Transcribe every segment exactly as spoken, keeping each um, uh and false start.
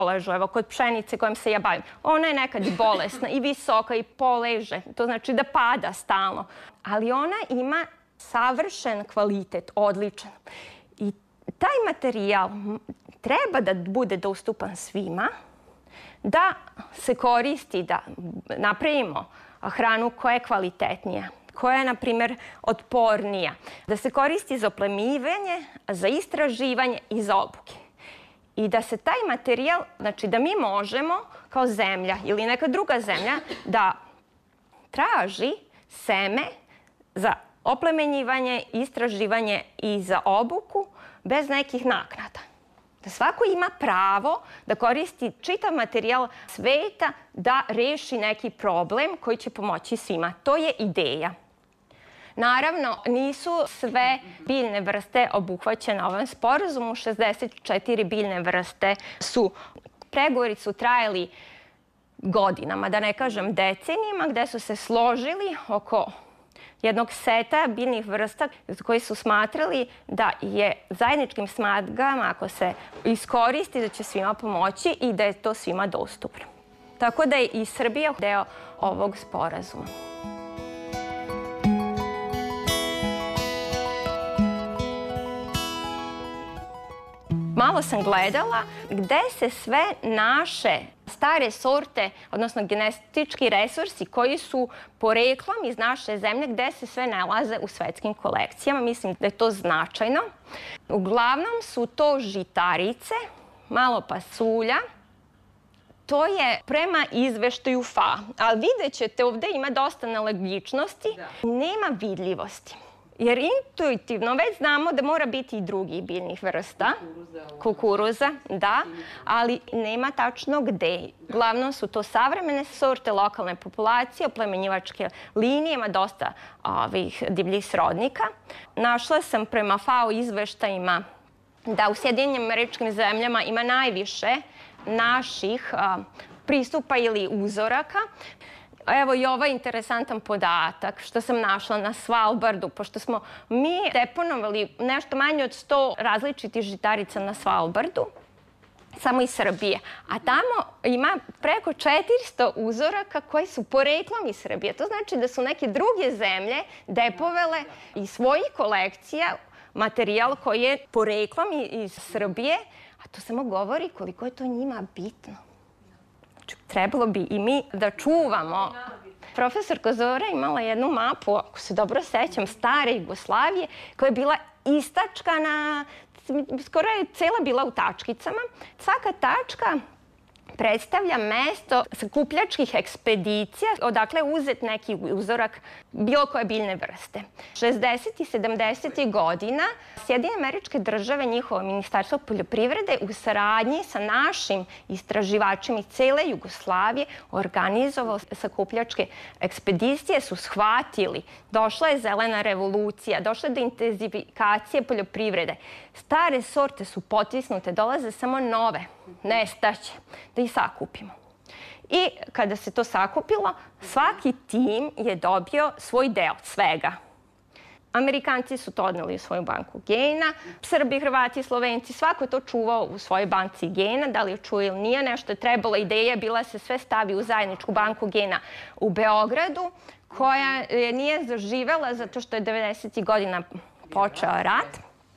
polažu. Evo, kod pšenice kojom se ja bavim, ona je nekad bolesna i visoka i poleže. To znači da pada stalno. Ali ona ima savršen kvalitet, odličan. I taj materijal treba da bude dostupan svima, da se koristi, da napravimo hranu koja je kvalitetnija, koja je, na primjer, otpornija, da se koristi za oplemenjivanje, za istraživanje i za obuke. I da se taj materijal, znači da mi možemo kao zemlja ili neka druga zemlja da traži seme za oplemenjivanje, istraživanje i za obuku bez nekih naknada. Da svako ima pravo da koristi čitav materijal sveta da reši neki problem koji će pomoći svima. To je ideja. Naravno, nisu sve biljne vrste obuhvaćene ovim sporazumom. šezdeset četiri biljne vrste su, pregovori su trajali godinama, da ne kažem decenijama, gde su se složili oko jednog seta biljnih vrsta koji su smatrali da je zajedničkim snagama, ako se iskoristi, da će svima pomoći i da je to svima dostupno. Tako da je i Srbija deo ovog sporazuma. Malo sam gledala gde se sve naše stare sorte, odnosno genetički resursi koji su poreklom iz naše zemlje, gde se sve nalaze u svetskim kolekcijama. Mislim da je to značajno. Uglavnom su to žitarice, malo pasulja. To je prema izveštaju F A O. Ali vidjet ćete, ovde ima dosta nelogičnosti. Nema vidljivosti. Jer intuitivno već znamo da mora biti i drugih biljnih vrsta. Kukuruza, da, ali nema tačno gde. Uglavnom su to savremene sorte, lokalne populacije, oplemenjivačke linije, ima dosta ovih divljih srodnika. Našla sam prema F A O izveštajima da u Sjedinjenim Američkim Zemljama ima najviše naših pristupa ili uzoraka. Evo i ovaj interesantan podatak što sam našla na Svalbardu, pošto smo mi deponovali nešto manje od sto različitih žitarica na Svalbardu, samo iz Srbije. A tamo ima preko četiristo uzoraka koji su poreklom iz Srbije. To znači da su neke druge zemlje depovele iz svojih kolekcija materijal koji je poreklom iz Srbije, a to samo govori koliko je to njima bitno. Trebalo bi i mi da čuvamo. Profesorka Zora imala jednu mapu, ako se dobro sećam, stare Jugoslavije, koja je bila istačkana, skoro je cela bila u tačkicama. Svaka tačka predstavlja mesto sakupljačkih ekspedicija, odakle je uzet neki uzorak bilo koje biljne vrste. šezdesetih i sedamdesetih godina Sjedinjene Američke Države, njihovo ministarstvo poljoprivrede u saradnji sa našim istraživačima iz cele Jugoslavije organizovalo sakupljačke ekspedicije, su shvatili. Došla je zelena revolucija, došla je do intenzifikacije poljoprivrede. Stare sorte su potisnute, dolaze samo nove, nestaće, da ih sakupimo. I kada se to sakupilo, svaki tim je dobio svoj deo svega. Amerikanci su to odneli u svoju banku gena, Srbi, Hrvati, Slovenci, svako je to čuvao u svojoj banci gena, da li je čuo ili nije, nešto je trebalo, ideja bila se sve stavi u zajedničku banku gena u Beogradu, koja nije zaživela zato što je devedesetih godina počeo rat.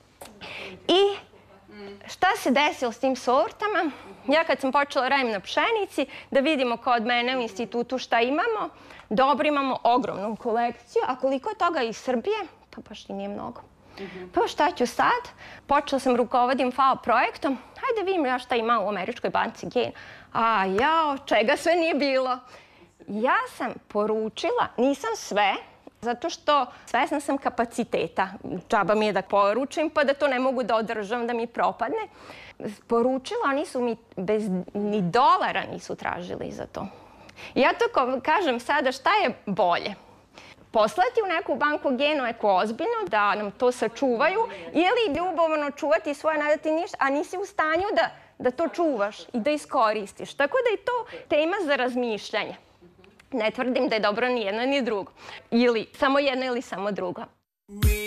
I šta se desilo s tim sortama? Ja kad sam počela radim na pšenici, da vidimo kod mene u institutu šta imamo, dobro imamo ogromnu kolekciju, a koliko je toga iz Srbije? Pa baš i nije mnogo. Pa šta ću sad? Počela sam rukovodim F A O projektom, hajde vidim ja šta ima u Američkoj banci gena. A jao, čega sve nije bilo? Ja sam poručila, nisam sve, zato što svesna sam kapaciteta. Džaba mi je da poručim, pa da to ne mogu da održam, da mi propadne. Poručila, oni su mi bez ni dolara nisu tražili za to. Ja to kažem sada šta je bolje. Poslati u neku banku gena neku ozbiljno, da nam to sačuvaju, ili ljubavno čuvati svoje, ne dati ništa, a nisi u stanju da to čuvaš i da iskoristiš. Tako da je to tema za razmišljanje. Ne tvrdim da je dobro ni jedno ni drugo. Ili samo jedno ili samo drugo.